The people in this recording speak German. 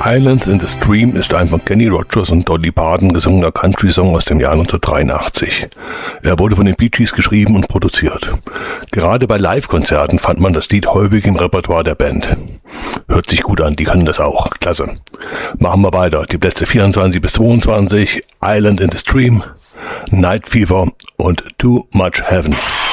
Islands in the Stream ist ein von Kenny Rogers und Dolly Parton gesungener Country-Song aus dem Jahr 1983. Er wurde von den Bee Gees geschrieben und produziert. Gerade bei Live-Konzerten fand man das Lied häufig im Repertoire der Band. Hört sich gut an, die können das auch. Klasse. Machen wir weiter. Die Plätze 24 bis 22, Island in the Stream, Night Fever und Too Much Heaven.